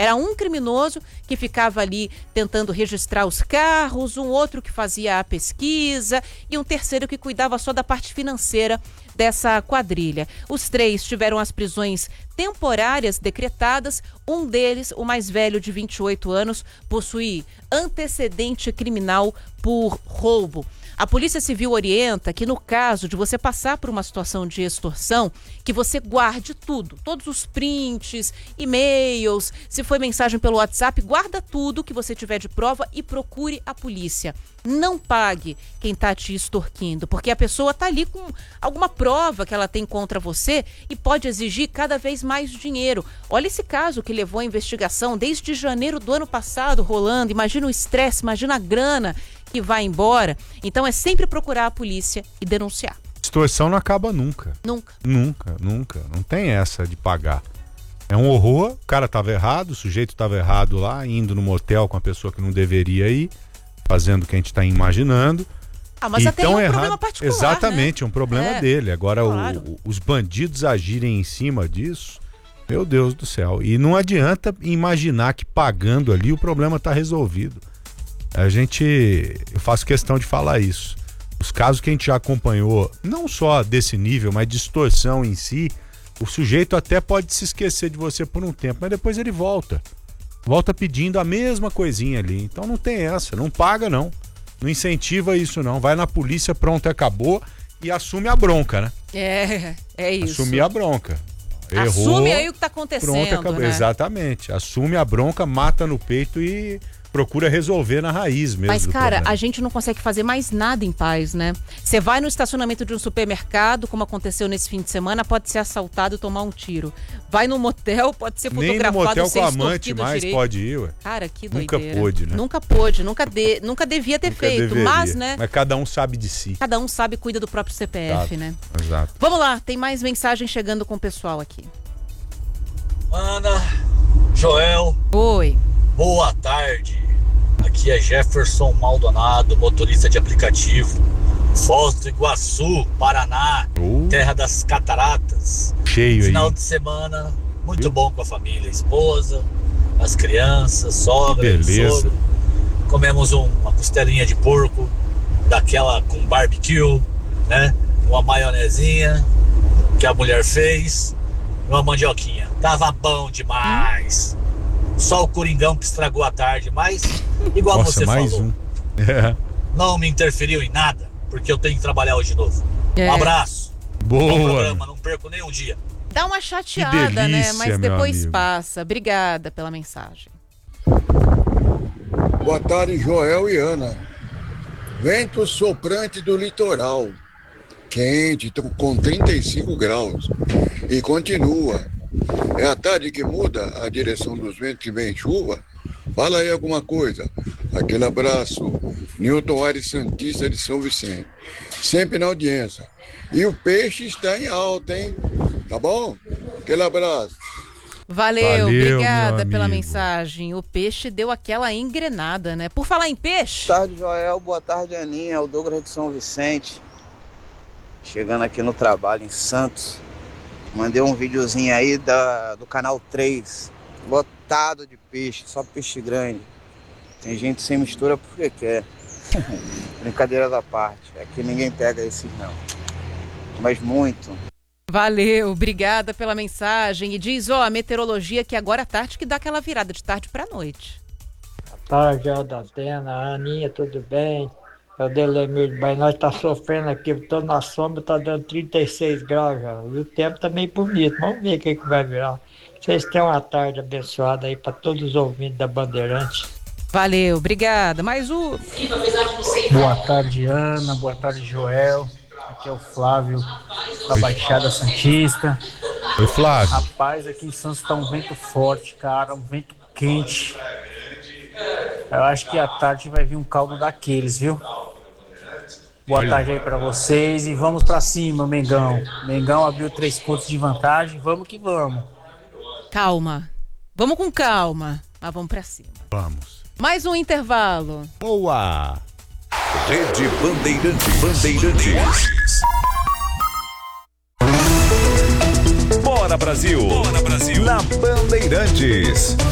Era um criminoso que ficava ali tentando registrar os carros, um outro que fazia a pesquisa e um terceiro que cuidava só da parte financeira dessa quadrilha. Os 3 tiveram as prisões temporárias decretadas. Um deles, o mais velho, de 28 anos, possui antecedente criminal por roubo. A Polícia Civil orienta que no caso de você passar por uma situação de extorsão, que você guarde tudo, todos os prints, e-mails, se foi mensagem pelo WhatsApp, guarda tudo que você tiver de prova e procure a polícia. Não pague quem está te extorquindo, porque a pessoa está ali com alguma prova que ela tem contra você e pode exigir cada vez mais dinheiro. Olha esse caso que levou a investigação desde janeiro do ano passado rolando. Imagina o estresse, imagina a grana que vai embora. Então é sempre procurar a polícia e denunciar. Extorsão não acaba nunca. Nunca. Não tem essa de pagar. É um horror, o cara estava errado, o sujeito estava errado lá, indo no motel com a pessoa que não deveria ir, fazendo o que a gente está imaginando. Mas até então, é um problema particular, exatamente, né? É um problema dele. Agora, claro. Os bandidos agirem em cima disso, meu Deus do céu. E não adianta imaginar que pagando ali o problema está resolvido. Eu faço questão de falar isso. Os casos que a gente já acompanhou, não só desse nível, mas de extorsão em si, o sujeito até pode se esquecer de você por um tempo, mas depois ele volta pedindo a mesma coisinha ali. Então não tem essa, não paga não incentiva isso não, vai na polícia, pronto, acabou, e assume a bronca, né? É isso. Assumir a bronca. Errou, assume aí o que tá acontecendo, pronto, acabou. né? Exatamente, assume a bronca, mata no peito e procura resolver na raiz mesmo. Mas, cara, problema. a gente não consegue fazer mais nada em paz, né? Você vai no estacionamento de um supermercado, como aconteceu nesse fim de semana, pode ser assaltado e tomar um tiro. Vai no motel, pode ser fotografado, nem no motel ser com a amante mais direito. pode ir, ué. Cara, que Nunca doideira. pôde, né? Nunca devia ter feito, deveria. mas, né? Mas cada um sabe de si. Cada um sabe e cuida do próprio CPF, né? Exato. Vamos lá, tem mais mensagem chegando com o pessoal aqui. Ana, Joel. Oi. Boa tarde. Aqui é Jefferson Maldonado, motorista de aplicativo. Foz do Iguaçu, Paraná, terra das cataratas. Cheio aí. Final de semana, muito bom com a família, esposa, as crianças, sogra, sogro. Comemos uma costelinha de porco, daquela com barbecue, né? Uma maionezinha que a mulher fez, uma mandioquinha. Tava bom demais. Só o Coringão que estragou a tarde, mas igual você mais falou, não me interferiu em nada, porque eu tenho que trabalhar hoje de novo. Um abraço. Boa. Bom programa, não perco nem um dia. Dá uma chateada, delícia, né? Mas depois amigo. passa. Obrigada pela mensagem. Boa tarde, Joel e Ana. Vento soprante do litoral. Quente, com 35 graus. E continua. É a tarde que muda a direção dos ventos que vem chuva? Fala aí alguma coisa. Aquele abraço. Newton Aires Santista de São Vicente. Sempre na audiência. E o peixe está em alta, hein? Tá bom? Aquele abraço. Valeu, obrigada pela mensagem. O peixe deu aquela engrenada, né? Por falar em peixe... Boa tarde, Joel. Boa tarde, Aninha. O Douglas de São Vicente. Chegando aqui no trabalho em Santos. Mandei um videozinho aí do canal 3. Lotado de peixe, só peixe grande. Tem gente sem mistura porque quer. Brincadeira da parte. Aqui ninguém pega esses não. Mas muito. Valeu, obrigada pela mensagem. E diz, a meteorologia que agora à tarde que dá aquela virada de tarde pra noite. Boa tarde, Aldatena, Aninha, tudo bem? É o Delemir, mas nós tá sofrendo aqui, tô na sombra, tá dando 36 graus já. E o tempo tá meio bonito, vamos ver o que vai virar. Vocês tenham uma tarde abençoada aí pra todos os ouvintes da Bandeirante. Valeu, obrigada. Mais um. Boa tarde, Ana, boa tarde, Joel. Aqui é o Flávio, da Baixada Santista. Oi, Flávio. Rapaz, aqui em Santos tá um vento forte, cara, um vento quente. Eu acho que à tarde vai vir um caldo daqueles, viu? Boa tarde aí pra vocês e vamos pra cima, Mengão. Mengão abriu 3 pontos de vantagem, vamos que vamos. Calma, vamos com calma, mas vamos pra cima. Vamos. Mais um intervalo. Boa! Rede Bandeirantes. Bora, Brasil! Bora, Brasil! Na Bandeirantes.